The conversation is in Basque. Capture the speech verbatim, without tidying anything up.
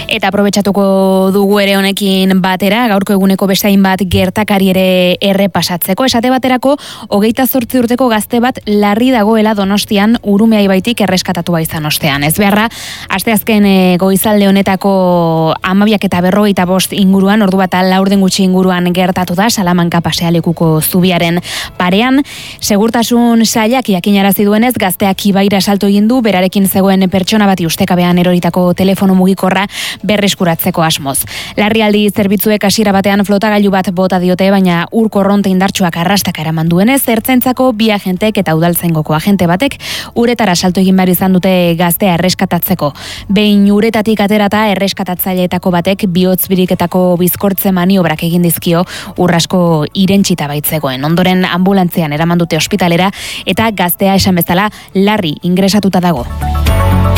Eta aprobetxatuko dugu ere honekin batera, gaurko eguneko beste hainbat gertakari ere errepasatzeko. Esate baterako, hogeita zortzi urteko gazte bat larri dagoela Donostian Urumea ibaitik erreskatatua izan ostean. Ez beharra, asteazken e, goizalde honetako hamabiak eta berrogeita bost inguruan, ordu bat laurden gutxi inguruan gertatu da, Salamanka pasealekuko zubiaren parean. Segurtasun sailak jakinarazi duenez, gazteak ibaira salto egin du, berarekin zegoen pertsona bati ustekabean eroritako telefono mugikorra berreskuratzeko asmoz. Larrialdi zerbitzuek hasiera batean flotagailu bat bota diote, baina ur korronte indartsuak arrastaka eraman duenez, ertzaintzako bi agentek eta udaltzaingoko agente batek uretara salto egin behar izan dute gaztea erreskatatzeko. Behin uretatik aterata erreskatatzaileetako batek bihotz biriketako bizkortze maniobrak egin dizkio urrasko irentsita baitzegoen. Ondoren ambulantzian eraman dute ospitalera eta gaztea esan bezala larri ingresatuta dago.